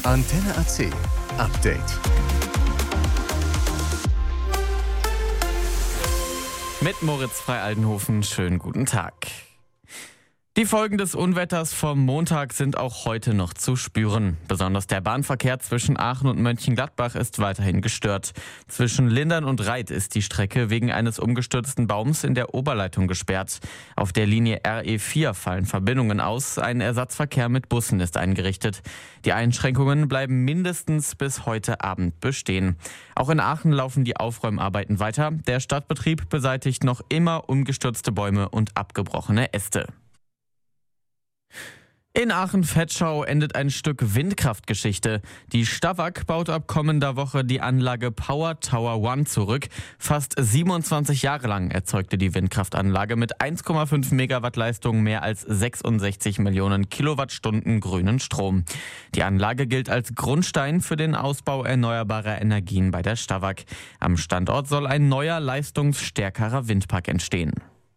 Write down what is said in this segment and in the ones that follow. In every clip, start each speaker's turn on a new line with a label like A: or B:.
A: Antenne AC Update.
B: Mit Moritz Frei-Aldenhofen, schönen guten Tag. Die Folgen des Unwetters vom Montag sind auch heute noch zu spüren. Besonders der Bahnverkehr zwischen Aachen und Mönchengladbach ist weiterhin gestört. Zwischen Lindern und Reith ist die Strecke wegen eines umgestürzten Baums in der Oberleitung gesperrt. Auf der Linie RE4 fallen Verbindungen aus. Ein Ersatzverkehr mit Bussen ist eingerichtet. Die Einschränkungen bleiben mindestens bis heute Abend bestehen. Auch in Aachen laufen die Aufräumarbeiten weiter. Der Stadtbetrieb beseitigt noch immer umgestürzte Bäume und abgebrochene Äste. In Aachen-Vetschau endet ein Stück Windkraftgeschichte. Die Stavak baut ab kommender Woche die Anlage Power Tower One zurück. Fast 27 Jahre lang erzeugte die Windkraftanlage mit 1,5 Megawatt Leistung mehr als 66 Millionen Kilowattstunden grünen Strom. Die Anlage gilt als Grundstein für den Ausbau erneuerbarer Energien bei der Stavak. Am Standort soll ein neuer, leistungsstärkerer Windpark entstehen.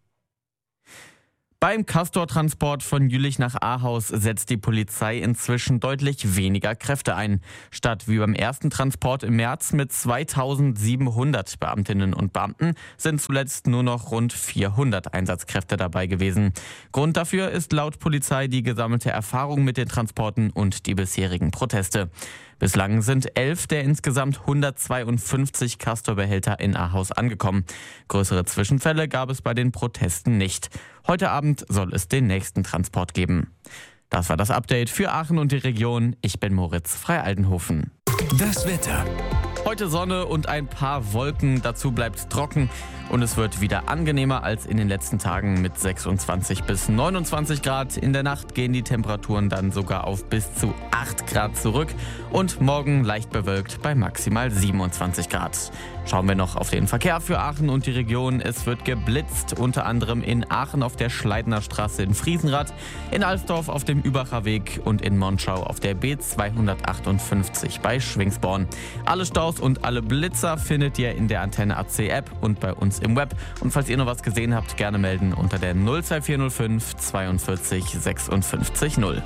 B: Beim Castor-Transport von Jülich nach Ahaus setzt die Polizei inzwischen deutlich weniger Kräfte ein. Statt wie beim ersten Transport im März mit 2700 Beamtinnen und Beamten sind zuletzt nur noch rund 400 Einsatzkräfte dabei gewesen. Grund dafür ist laut Polizei die gesammelte Erfahrung mit den Transporten und die bisherigen Proteste. Bislang sind 11 der insgesamt 152 Castor-Behälter in Ahaus angekommen. Größere Zwischenfälle gab es bei den Protesten nicht. Heute Abend soll es den nächsten Transport geben. Das war das Update für Aachen und die Region. Ich bin Moritz Frei-Aldenhofen.
A: Das Wetter.
B: Heute Sonne und ein paar Wolken, dazu bleibt es trocken und es wird wieder angenehmer als in den letzten Tagen mit 26 bis 29 Grad. In der Nacht gehen die Temperaturen dann sogar auf bis zu 8 Grad zurück und morgen leicht bewölkt bei maximal 27 Grad. Schauen wir noch auf den Verkehr für Aachen und die Region. Es wird geblitzt, unter anderem in Aachen auf der Schleidener Straße in Friesenrath, in Alsdorf auf dem Übacher Weg und in Monschau auf der B258 bei Schwingsborn. Alle Staus und alle Blitzer findet ihr in der Antenne AC App und bei uns im Web. Und falls ihr noch was gesehen habt, gerne melden unter der 02405 42 56 0.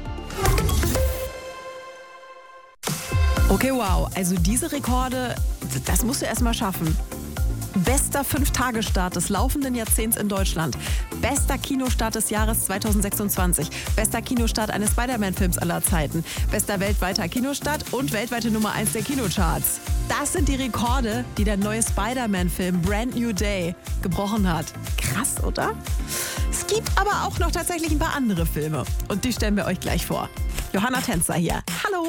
C: Okay, wow. Also diese Rekorde, das musst du erst mal schaffen. Bester 5-Tage-Start des laufenden Jahrzehnts in Deutschland. Bester Kinostart des Jahres 2026. Bester Kinostart eines Spider-Man-Films aller Zeiten. Bester weltweiter Kinostart und weltweite Nummer 1 der Kinocharts. Das sind die Rekorde, die der neue Spider-Man-Film Brand New Day gebrochen hat. Krass, oder? Es gibt aber auch noch tatsächlich ein paar andere Filme. Und die stellen wir euch gleich vor. Johanna Tänzer hier. Hallo!